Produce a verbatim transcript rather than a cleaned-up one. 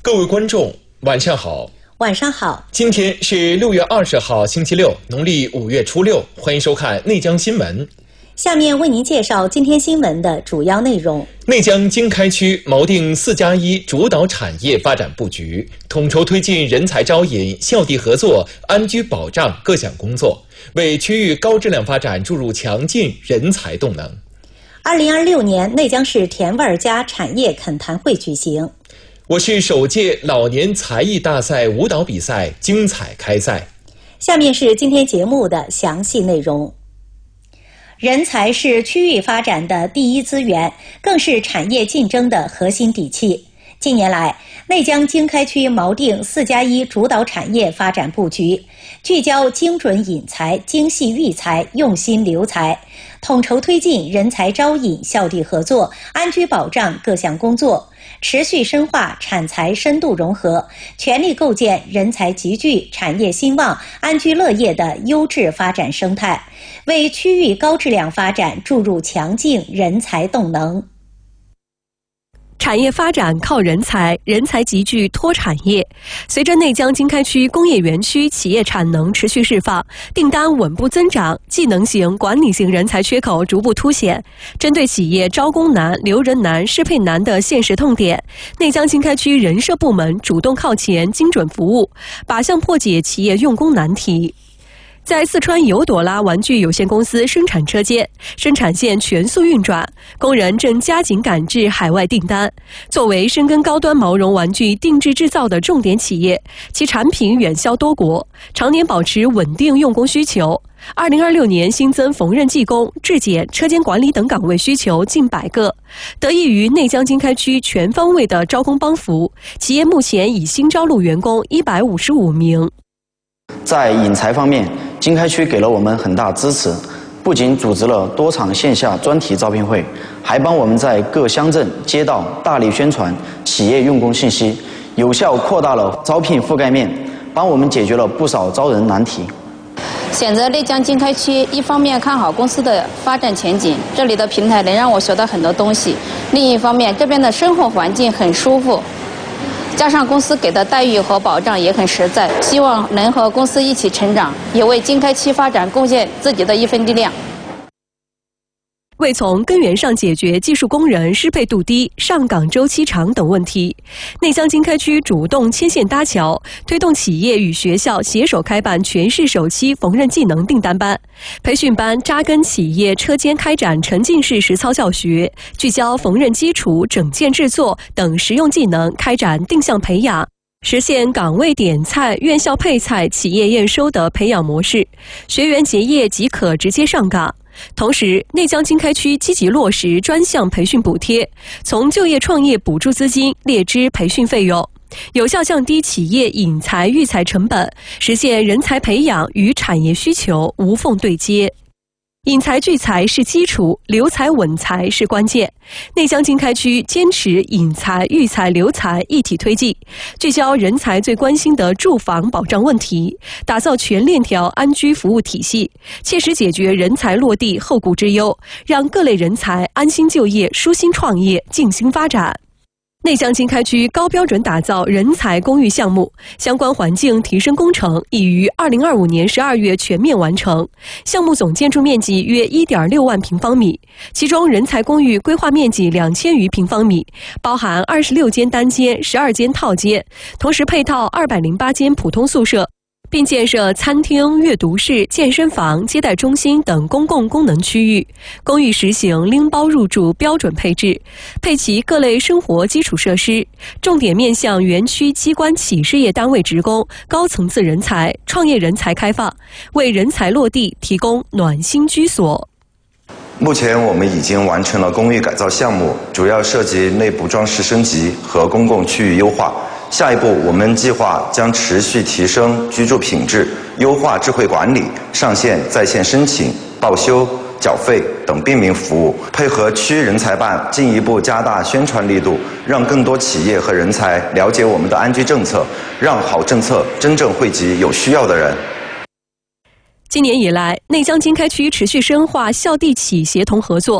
各位观众，晚上好。 晚上好。 今天是六月二十号，星期六，农历五月初六。欢迎收看内江新闻。 下面为您介绍今天新闻的主要内容。 内江经开区锚定四加一主导产业发展布局，统筹推进人才招引、校地合作、安居保障各项工作，为区域高质量发展注入强劲人才动能。 二零二六年内江市甜味家产业恳谈会举行。 我市首届老年才艺大赛舞蹈比赛精彩开赛。 下面是今天节目的详细内容。人才是区域发展的第一资源，更是产业竞争的核心底气。近年来，内江经开区锚定四加一主导产业发展布局，聚焦精准引才、精细育才、用心留才，统筹推进人才招引、校地合作、安居保障各项工作，持续深化产才深度融合，全力构建人才集聚、产业兴旺、安居乐业的优质发展生态，为区域高质量发展注入强劲人才动能。 产业发展靠人才，人才集聚托产业。随着内江经开区工业园区企业产能持续释放，订单稳步增长，技能型、管理型人才缺口逐步凸显。针对企业招工难、留人难、适配难的现实痛点，内江经开区人社部门主动靠前，精准服务，靶向破解企业用工难题。在四川尤朵拉玩具有限公司生产车间，生产线全速运转，工人正加紧赶制海外订单。作为深耕高端毛绒玩具定制制造的重点企业，其产品远销多国，常年保持稳定用工需求。二零二六年新增缝纫技工、质检、车间管理等岗位需求近百个。得益于内江经开区全方位的招工帮扶，企业目前已新招录员工一百五十五名。 在引才方面，经开区给了我们很大支持，不仅组织了多场线下专题招聘会，还帮我们在各乡镇街道大力宣传企业用工信息，有效扩大了招聘覆盖面，帮我们解决了不少招人难题。 选择内江经开区，一方面看好公司的发展前景，这里的平台能让我学到很多东西；另一方面，这边的生活环境很舒服。加上公司给的待遇和保障也很实在，希望能和公司一起成长，也为经开区发展贡献自己的一份力量。 为从根源上解决技术工人适配度低、上岗周期长等问题，内江经开区主动牵线搭桥，推动企业与学校携手开办全市首期缝纫技能订单班。培训班扎根企业车间，开展沉浸式实操教学，聚焦缝纫基础、整件制作等实用技能，开展定向培养，实现岗位点菜、院校配菜、企业验收的培养模式，学员结业即可直接上岗。同时，内江经开区积极落实专项培训补贴，从就业创业补助资金列支培训费用，有效降低企业引才育才成本，实现人才培养与产业需求无缝对接。引才聚才是基础，留才稳才是关键。内江经开区坚持引才、育才、留才一体推进，聚焦人才最关心的住房保障问题，打造全链条安居服务体系，切实解决人才落地后顾之忧，让各类人才安心就业、舒心创业、静心发展。内江经开区高标准打造人才公寓项目，相关环境提升工程已于二零二五年十二月全面完成。项目总建筑面积约一点六万平方米，其中人才公寓规划面积两千余平方米，包含二十六间单间、十二间套间，同时配套二百零八间普通宿舍，并建设餐厅、阅读室、健身房、接待中心等公共功能区域。公寓实行拎包入住标准配置，配齐各类生活基础设施，重点面向园区机关企事业单位职工、高层次人才、创业人才开放，为人才落地提供暖心居所。 目前我们已经完成了公寓改造项目，主要涉及内部装饰升级和公共区域优化。下一步，我们计划将持续提升居住品质，优化智慧管理，上线在线申请、报修、缴费等便民服务，配合区人才办进一步加大宣传力度，让更多企业和人才了解我们的安居政策，让好政策真正惠及有需要的人。 今年以来，内江经开区持续深化校地企协同合作，